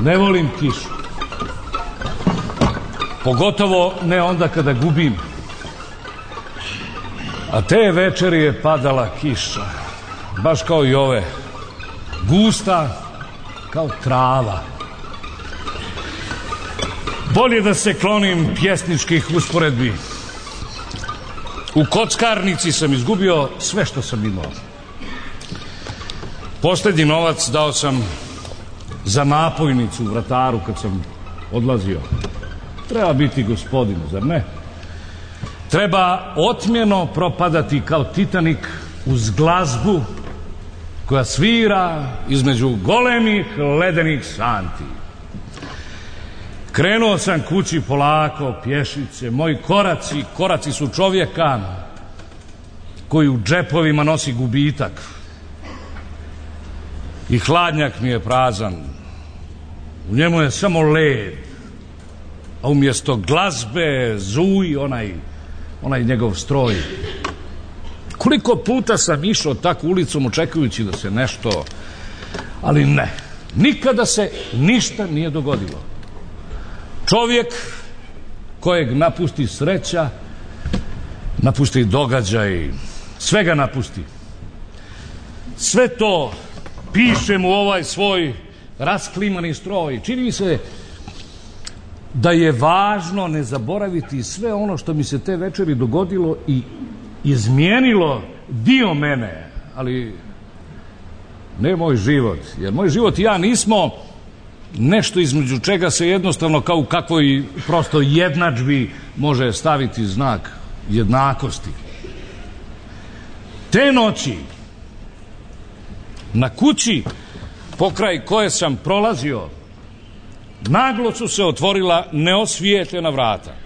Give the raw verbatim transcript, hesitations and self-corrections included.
Ne volim kišu. Pogotovo ne onda kada gubim. A te večeri je padala kiša. Baš kao i ove. Gusta kao trava. Bolje da se klonim pjesničkih usporedbi. U kockarnici sam izgubio sve što sam imao. Posljednji novac dao sam za napojnicu u vrataru kad sam odlazio. Treba biti gospodin, zar ne? Treba otmjeno propadati kao Titanik uz glazbu koja svira između golemih ledenih santi. Krenuo sam kući polako, pješice. Moji koraci, koraci su čovjeka koji u džepovima nosi gubitak. I hladnjak mi je prazan. U njemu je samo led. A umjesto glazbe zuji onaj, onaj njegov stroj. Koliko puta sam išao tako ulicom očekujući da se nešto... Ali ne. Nikada se ništa nije dogodilo. Čovjek kojeg napusti sreća, napusti događaj, sve ga napusti. Sve to pišem u ovaj svoj rasklimani stroj. Čini mi se da je važno ne zaboraviti sve ono što mi se te večeri dogodilo i izmijenilo dio mene, ali ne moj život, jer moj život i ja nismo nešto između čega se jednostavno kao u kakvoj prosto jednadžbi može staviti znak jednakosti. Te noći na kući pokraj koje sam prolazio naglo su se otvorila neosvijetljena vrata.